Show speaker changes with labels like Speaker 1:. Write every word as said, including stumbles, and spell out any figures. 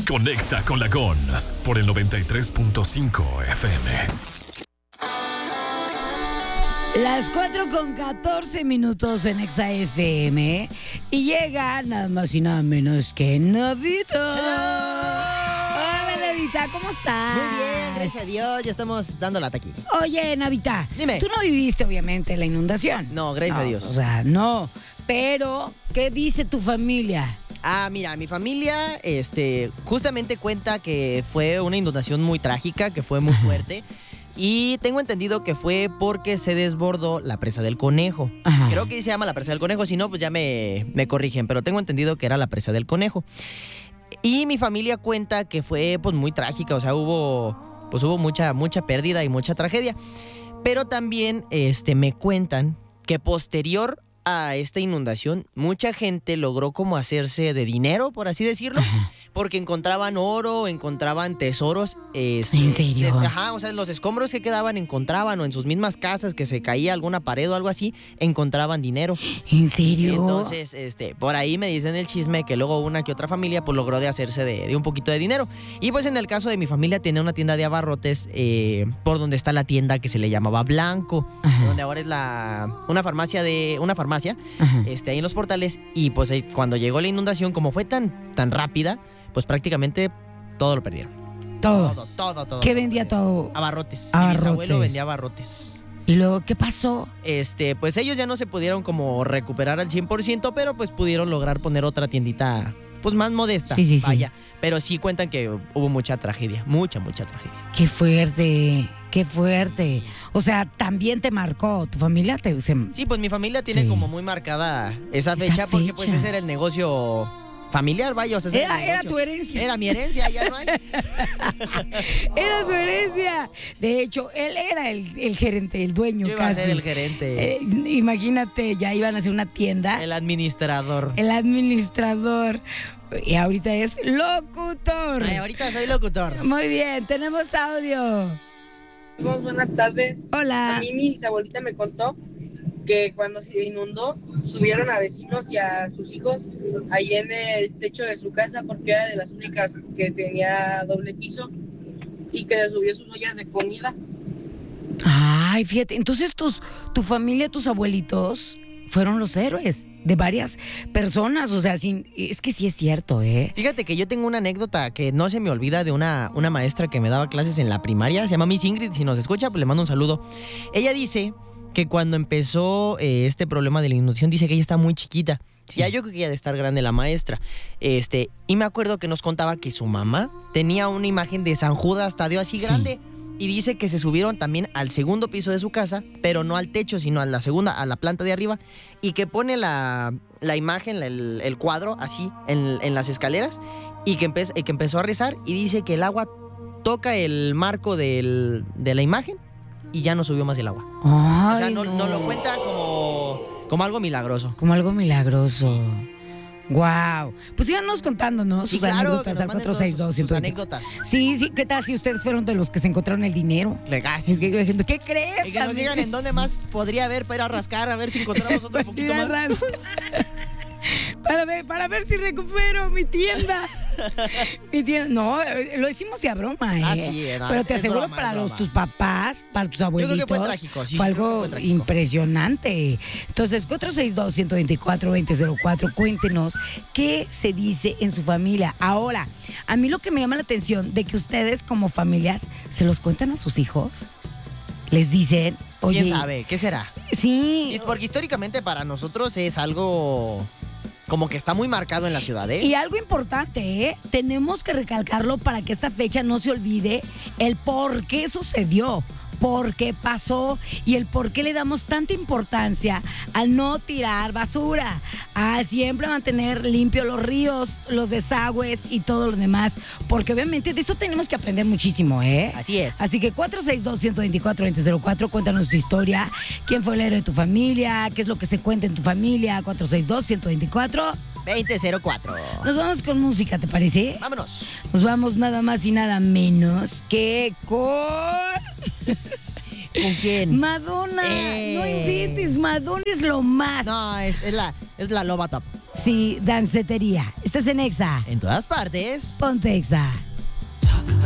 Speaker 1: Conexa con la Gons por el noventa y tres punto cinco F M.
Speaker 2: Las cuatro con catorce minutos en Exa F M y llega nada más y nada menos que Navita. Hola Navita, ¿cómo estás?
Speaker 3: Muy bien, gracias a Dios, ya estamos dando lata aquí.
Speaker 2: Oye Navita,
Speaker 3: dime.
Speaker 2: Tú no viviste obviamente la inundación.
Speaker 3: No, gracias
Speaker 2: no,
Speaker 3: a Dios.
Speaker 2: O sea, no, pero ¿qué dice tu familia?
Speaker 3: Ah, mira, mi familia este, justamente cuenta que fue una inundación muy trágica, que fue muy fuerte. Y tengo entendido que fue porque se desbordó la presa del Conejo.
Speaker 2: Ajá.
Speaker 3: Creo que se llama la presa del Conejo, si no, pues ya me, me corrigen, pero tengo entendido que era la presa del Conejo. Y mi familia cuenta que fue pues muy trágica, o sea, hubo, pues, hubo mucha, mucha pérdida y mucha tragedia. Pero también este, me cuentan que posterior a esta inundación, mucha gente logró como hacerse de dinero, por así decirlo,
Speaker 2: Ajá.
Speaker 3: porque encontraban oro, encontraban tesoros. Este,
Speaker 2: ¿En serio?
Speaker 3: des- ajá, o sea, los escombros que quedaban encontraban, o en sus mismas casas que se caía alguna pared o algo así, encontraban dinero.
Speaker 2: ¿En serio?
Speaker 3: Entonces, este, por ahí me dicen el chisme que luego una que otra familia pues logró de hacerse de, de un poquito de dinero. Y pues en el caso de mi familia tenía una tienda de abarrotes eh, por donde está la tienda que se le llamaba Blanco,
Speaker 2: Ajá.
Speaker 3: donde ahora es la una farmacia de una farmacia
Speaker 2: Ajá.
Speaker 3: este, ahí en los portales. Y pues ahí, cuando llegó la inundación, como fue tan, tan rápida, pues prácticamente todo lo perdieron.
Speaker 2: Todo.
Speaker 3: Todo, todo, todo.
Speaker 2: ¿Qué
Speaker 3: todo
Speaker 2: vendía
Speaker 3: perdieron.
Speaker 2: todo?
Speaker 3: Abarrotes. Mi
Speaker 2: Abarrotes.
Speaker 3: bisabuelo vendía abarrotes.
Speaker 2: ¿Y luego qué pasó?
Speaker 3: Este, pues ellos ya no se pudieron como recuperar al cien por ciento, pero pues pudieron lograr poner otra tiendita pues más modesta.
Speaker 2: Sí, sí, sí.
Speaker 3: Vaya. Pero sí cuentan que hubo mucha tragedia, mucha, mucha tragedia.
Speaker 2: Qué fuerte, qué fuerte. O sea, también te marcó tu familia. Te, se-
Speaker 3: Sí, pues mi familia tiene
Speaker 2: Sí.
Speaker 3: como muy marcada esa
Speaker 2: Esa
Speaker 3: fecha, porque pues
Speaker 2: fecha.
Speaker 3: ese era el negocio familiar, vaya, o sea, ese
Speaker 2: Era,
Speaker 3: el
Speaker 2: era
Speaker 3: negocio.
Speaker 2: tu herencia.
Speaker 3: Era mi herencia, ya no hay.
Speaker 2: Era su herencia. De hecho, él era el, el gerente, el dueño
Speaker 3: Yo iba a
Speaker 2: casi.
Speaker 3: ser el gerente,
Speaker 2: Eh, imagínate, ya iban a hacer una tienda.
Speaker 3: el administrador.
Speaker 2: El administrador. Y ahorita es locutor.
Speaker 3: Ay, ahorita soy locutor.
Speaker 2: Muy bien, tenemos audio.
Speaker 4: Amigos, buenas tardes. A
Speaker 2: Hola.
Speaker 4: mí mi bisabuelita me contó que cuando se inundó subieron a vecinos y a sus hijos ahí en el techo de su casa porque era de las únicas que tenía doble piso y que le subió sus ollas de comida.
Speaker 2: Ay, fíjate, entonces tus, tu familia, tus abuelitos fueron los héroes de varias personas, o sea, sin, es que sí es cierto, ¿eh?
Speaker 3: Fíjate que yo tengo una anécdota que no se me olvida de una, una maestra que me daba clases en la primaria. Se llama Miss Ingrid. Si nos escucha, pues le mando un saludo. Ella dice que cuando empezó eh, este problema de la inundación, dice que ella está muy chiquita.
Speaker 2: Sí.
Speaker 3: Ya yo creo que ya de estar grande la maestra. Este, y me acuerdo que nos contaba que su mamá tenía una imagen de San Judas Tadeo así
Speaker 2: Sí.
Speaker 3: grande. Y dice que se subieron también al segundo piso de su casa, pero no al techo, sino a la segunda, a la planta de arriba, y que pone la, la imagen, el, el cuadro, así, en, en las escaleras, y que, empe- y que empezó a rezar, y dice que el agua toca el marco del- de la imagen, y ya no subió más el agua.
Speaker 2: Ay,
Speaker 3: O sea, no, no lo cuenta como, como algo milagroso.
Speaker 2: Como algo milagroso. Wow. Pues síganos contando, ¿no?
Speaker 3: Sí,
Speaker 2: Sus
Speaker 3: claro, que
Speaker 2: anécdotas
Speaker 3: nos
Speaker 2: al
Speaker 3: manden
Speaker 2: cuatro seis dos,
Speaker 3: todas sus- sus
Speaker 2: ciento veinte.
Speaker 3: anécdotas.
Speaker 2: Sí, sí, ¿qué tal si ustedes fueron de los que se encontraron el dinero?
Speaker 3: Legal.
Speaker 2: Es que, ¿qué crees?
Speaker 3: Y que nos digan en dónde más podría haber para ir a rascar, a ver si encontramos otro poquito más.
Speaker 2: Para ver, para ver si recupero mi tienda. Mi tienda. No, eh, lo hicimos de a broma, ¿eh?
Speaker 3: Ah, sí, era-
Speaker 2: Pero te
Speaker 3: es
Speaker 2: aseguro
Speaker 3: broma,
Speaker 2: para
Speaker 3: es
Speaker 2: los
Speaker 3: broma.
Speaker 2: tus papás, para tus abuelitos.
Speaker 3: Yo creo que fue trágico, sí,
Speaker 2: fue
Speaker 3: sí,
Speaker 2: algo
Speaker 3: fue trágico.
Speaker 2: impresionante. Entonces, cuatro seis dos, uno dos cuatro, dos cero cero cuatro, cuéntenos qué se dice en su familia. Ahora, a mí lo que me llama la atención de que ustedes como familias se los cuentan a sus hijos. Les dicen, oye,
Speaker 3: ¿Quién sabe? ¿Qué será?
Speaker 2: sí,
Speaker 3: Y porque históricamente para nosotros es algo como que está muy marcado en la ciudad, ¿eh?
Speaker 2: y algo importante, ¿eh? Tenemos que recalcarlo para que esta fecha no se olvide el por qué sucedió, por qué pasó y el por qué le damos tanta importancia al no tirar basura, a siempre mantener limpios los ríos, los desagües y todo lo demás, porque obviamente de esto tenemos que aprender muchísimo, ¿eh?
Speaker 3: Así es.
Speaker 2: Así que cuatro seis dos, uno dos cuatro, dos cero cuatro, cuéntanos tu historia, quién fue el héroe de tu familia, qué es lo que se cuenta en tu familia, cuatro seis dos, uno dos cuatro.
Speaker 3: veinte cero cuatro.
Speaker 2: Nos vamos con música, ¿te parece?
Speaker 3: Vámonos.
Speaker 2: Nos vamos nada más y nada menos que con
Speaker 3: ¿Con quién?
Speaker 2: Madonna.
Speaker 3: Eh.
Speaker 2: No invites, Madonna es lo más.
Speaker 3: No, es, es la, es la loba top.
Speaker 2: Sí, dancetería. Estás en Exa.
Speaker 3: En todas partes.
Speaker 2: Ponte Exa.